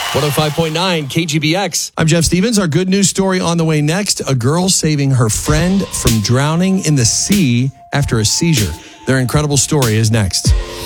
105.9 KGBX. I'm Jeff Stevens. Our good news story on the way next. A girl saving her friend from drowning in the sea after a seizure. Their incredible story is next.